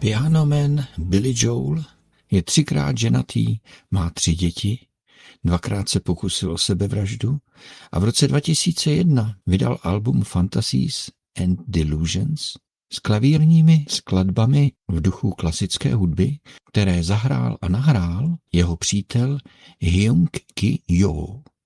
Pianoman Billy Joel je 3krát ženatý, má 3 děti, 2krát se pokusil o sebevraždu a v roce 2001 vydal album Fantasies and Delusions s klavírními skladbami v duchu klasické hudby, které zahrál a nahrál jeho přítel Hyung Ki Jo.